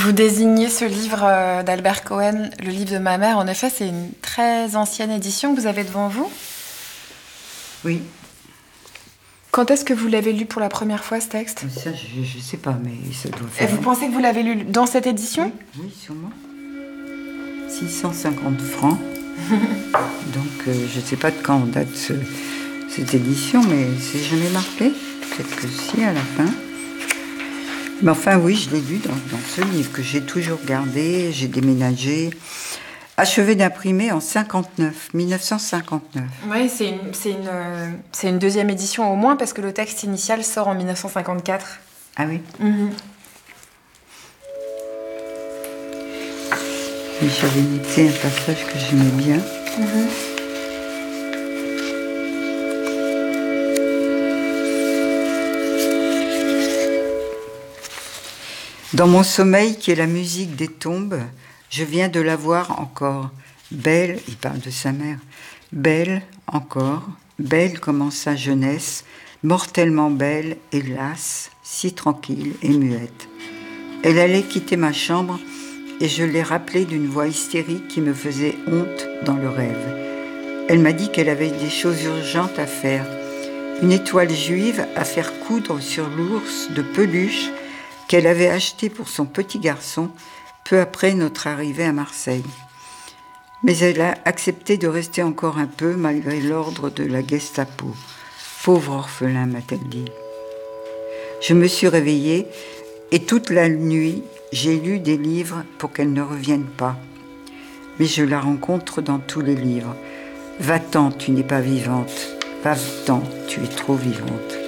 Vous désignez ce livre d'Albert Cohen, Le livre de ma mère. En effet, c'est une très ancienne édition que vous avez devant vous. Oui. Quand est-ce que vous l'avez lu pour la première fois, ce texte? Ça, je sais pas, mais ça doit Et faire... vous pensez que vous l'avez lu dans cette édition? Oui, sûrement. 650 francs. Donc, je sais pas de quand on date cette édition, mais c'est jamais marqué. Peut-être que si, à la fin. Mais enfin, oui, je l'ai lu dans ce livre que j'ai toujours gardé. J'ai déménagé. Achevé d'imprimer en 1959. Oui, c'est une deuxième édition au moins, parce que le texte initial sort en 1954. Ah oui. Et j'avais noté un passage que j'aimais bien. Dans mon sommeil, qui est la musique des tombes, je viens de la voir encore. Belle, il parle de sa mère, belle encore, belle comme en sa jeunesse, mortellement belle et lasse, si tranquille et muette. Elle allait quitter ma chambre et je l'ai rappelée d'une voix hystérique qui me faisait honte dans le rêve. Elle m'a dit qu'elle avait des choses urgentes à faire. Une étoile juive à faire coudre sur l'ours de peluche qu'elle avait acheté pour son petit garçon peu après notre arrivée à Marseille. Mais elle a accepté de rester encore un peu malgré l'ordre de la Gestapo. Pauvre orphelin, m'a-t-elle dit. Je me suis réveillée et toute la nuit, j'ai lu des livres pour qu'elle ne revienne pas. Mais je la rencontre dans tous les livres. Va-t'en, tu n'es pas vivante. Va-t'en, tu es trop vivante.